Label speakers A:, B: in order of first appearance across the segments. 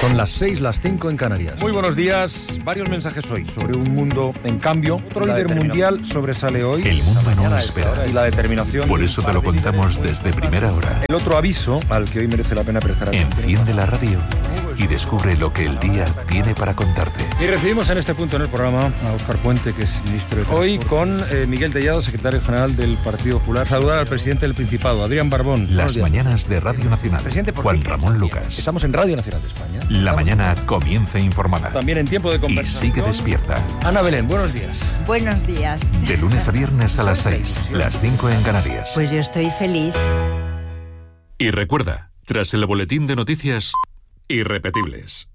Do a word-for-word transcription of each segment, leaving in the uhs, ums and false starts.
A: Son las seis, las cinco en Canarias.
B: Muy buenos días. Varios mensajes hoy sobre un mundo en cambio. Otro líder mundial sobresale hoy.
C: El mundo no espera.
B: Y la determinación.
C: Por eso te lo contamos desde primera hora.
B: El otro aviso al que hoy merece la pena prestar atención.
C: Enciende la radio y descubre lo que el día tiene para contarte.
B: Y recibimos en este punto en el programa a Óscar Puente, que es ministro de Transporte. Hoy con eh, Miguel Tellado, secretario general del Partido Popular. Saludar al presidente del Principado, Adrián Barbón.
C: Las mañanas de Radio Nacional.
B: Presidente,
C: Juan Ramón Lucas.
B: Estamos en Radio Nacional de España.
C: La
B: Estamos...
C: mañana comienza informada.
B: También en tiempo de conversación.
C: Y sigue despierta.
B: Ana Belén, buenos días.
D: Buenos días.
C: De lunes a viernes a las seis, las cinco en Canarias.
D: Pues yo estoy feliz.
C: Y recuerda, tras el boletín de noticias, irrepetibles.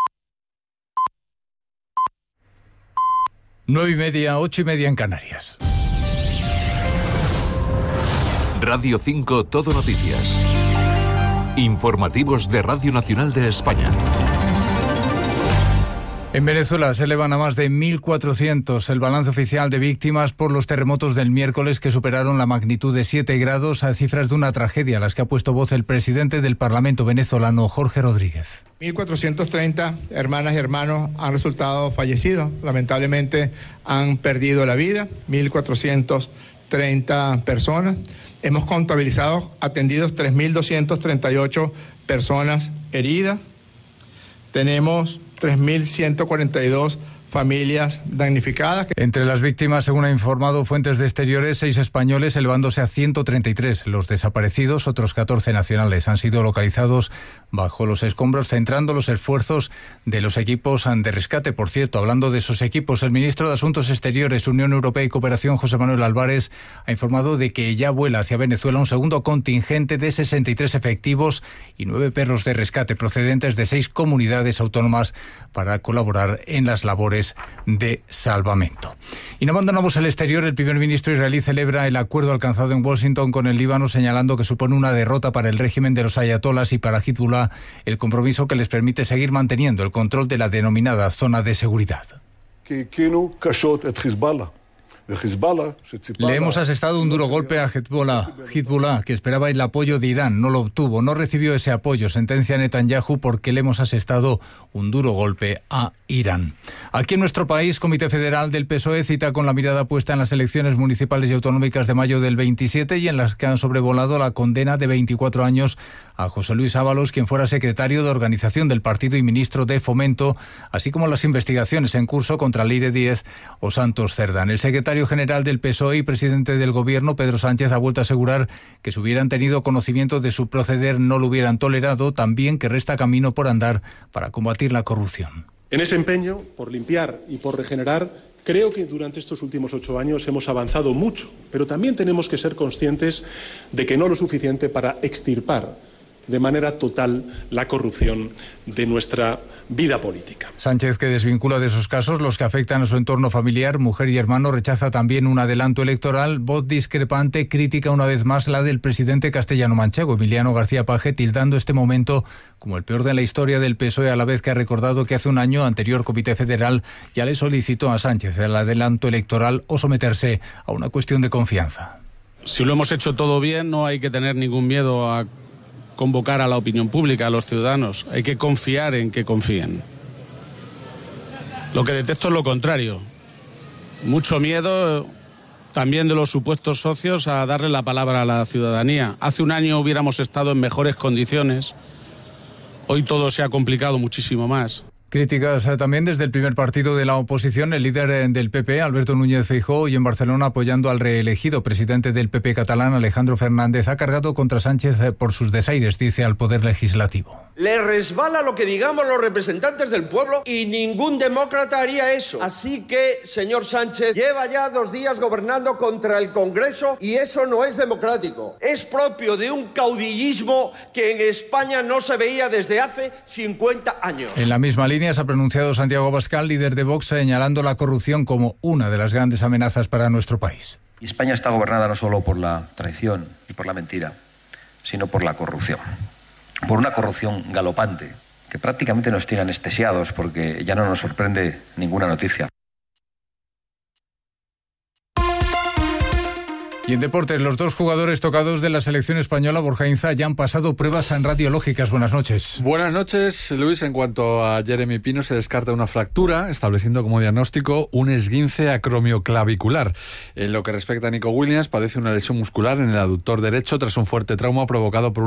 E: Nueve y media, ocho y media en Canarias.
C: Radio cinco Todo Noticias. Informativos de Radio Nacional de España.
E: En Venezuela se elevan a más de mil cuatrocientos el balance oficial de víctimas por los terremotos del miércoles que superaron la magnitud de siete grados, a cifras de una tragedia a las que ha puesto voz el presidente del Parlamento venezolano, Jorge Rodríguez.
F: mil cuatrocientos treinta hermanas y hermanos han resultado fallecidos. Lamentablemente han perdido la vida, mil cuatrocientas treinta personas. Hemos contabilizado, atendidos tres mil doscientas treinta y ocho personas heridas. Tenemos tres mil ciento cuarenta y dos familias damnificadas.
E: Entre las víctimas, según ha informado fuentes de exteriores, seis españoles, elevándose a ciento treinta y tres. Los desaparecidos, otros catorce nacionales, han sido localizados bajo los escombros, centrando los esfuerzos de los equipos de rescate. Por cierto, hablando de esos equipos, el ministro de Asuntos Exteriores, Unión Europea y Cooperación, José Manuel Álvarez, ha informado de que ya vuela hacia Venezuela un segundo contingente de sesenta y tres efectivos y nueve perros de rescate procedentes de seis comunidades autónomas para colaborar en las labores de salvamento. Y no abandonamos el exterior. El primer ministro israelí celebra el acuerdo alcanzado en Washington con el Líbano, señalando que supone una derrota para el régimen de los ayatolás y para Hezbollah el compromiso que les permite seguir manteniendo el control de la denominada zona de seguridad. Le hemos asestado un duro golpe a Hezbollah, Hezbollah, que esperaba el apoyo de Irán. No lo obtuvo, no recibió ese apoyo, sentencia Netanyahu, porque le hemos asestado un duro golpe a Irán. Aquí en nuestro país, Comité Federal del P S O E cita con la mirada puesta en las elecciones municipales y autonómicas de mayo del veintisiete y en las que han sobrevolado la condena de veinticuatro años a José Luis Ábalos, quien fuera secretario de organización del partido y ministro de Fomento, así como las investigaciones en curso contra Leire Díez o Santos Cerdán. El secretario general del P S O E y presidente del Gobierno, Pedro Sánchez, ha vuelto a asegurar que si hubieran tenido conocimiento de su proceder no lo hubieran tolerado, también que resta camino por andar para combatir la corrupción.
G: En ese empeño por limpiar y por regenerar, creo que durante estos últimos ocho años hemos avanzado mucho, pero también tenemos que ser conscientes de que no lo suficiente para extirpar de manera total la corrupción de nuestra vida política.
E: Sánchez, que desvincula de esos casos los que afectan a su entorno familiar, mujer y hermano, rechaza también un adelanto electoral. Voz discrepante crítica una vez más la del presidente castellano-manchego, Emiliano García Paje, tildando este momento como el peor de la historia del P S O E, a la vez que ha recordado que hace un año, anterior Comité Federal, ya le solicitó a Sánchez el adelanto electoral o someterse a una cuestión de confianza.
H: Si lo hemos hecho todo bien, no hay que tener ningún miedo a convocar a la opinión pública, a los ciudadanos. Hay que confiar en que confíen. Lo que detecto es lo contrario. Mucho miedo también de los supuestos socios a darle la palabra a la ciudadanía. Hace un año hubiéramos estado en mejores condiciones. Hoy todo se ha complicado muchísimo más.
E: Críticas también desde el primer partido de la oposición, el líder del P P, Alberto Núñez Feijóo, y en Barcelona apoyando al reelegido presidente del P P catalán, Alejandro Fernández, ha cargado contra Sánchez por sus desaires, dice, al Poder Legislativo.
I: Le resbala lo que digamos los representantes del pueblo y ningún demócrata haría eso. Así que, señor Sánchez, lleva ya dos días gobernando contra el Congreso y eso no es democrático. Es propio de un caudillismo que en España no se veía desde hace cincuenta años.
E: En la misma línea se ha pronunciado Santiago Abascal, líder de Vox, señalando la corrupción como una de las grandes amenazas para nuestro país.
J: Y España está gobernada no solo por la traición y por la mentira, sino por la corrupción. Por una corrupción galopante, que prácticamente nos tiene anestesiados porque ya no nos sorprende ninguna noticia.
E: Y en deportes, los dos jugadores tocados de la selección española, Borja Inza, ya han pasado pruebas radiológicas. Buenas noches.
K: Buenas noches, Luis. En cuanto a Jeremy Pino, se descarta una fractura, estableciendo como diagnóstico un esguince acromioclavicular. En lo que respecta a Nico Williams, padece una lesión muscular en el aductor derecho tras un fuerte trauma provocado por